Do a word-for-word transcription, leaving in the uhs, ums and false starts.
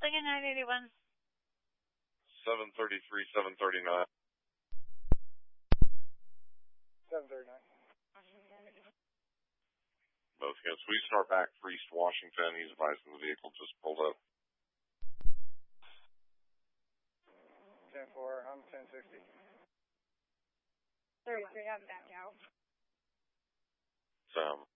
Lincoln nine eighty-one. seven thirty-three, seven thirty-nine. seven thirty-nine. Both against. We start back for East Washington. He's advising the vehicle just pulled up. ten four, I'm ten sixty. thirty-three, I'm back out. Um,